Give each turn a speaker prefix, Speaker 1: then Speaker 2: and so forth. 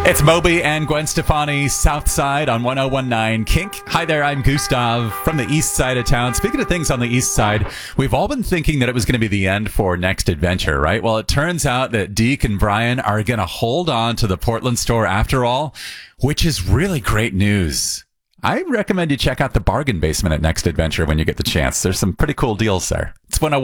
Speaker 1: It's Moby and Gwen Stefani, Southside on 1019 Kink. Hi there, I'm Gustav from the east side of town. Speaking of things on the east side, we've all been thinking that it was going to be the end for Next Adventure, right? Well, it turns out that Deke and Brian are going to hold on to the Portland store after all, which is really great news. I recommend you check out the bargain basement at Next Adventure when you get the chance. There's some pretty cool deals there. It's 101.